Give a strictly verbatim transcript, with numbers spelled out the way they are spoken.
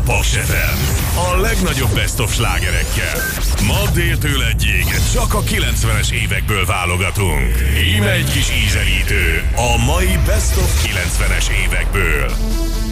Paks ef em. A legnagyobb best of slágerekkel. Ma déltől egyig csak a kilencvenes évekből válogatunk. Íme egy kis ízelítő a mai Best of kilencvenes évekből.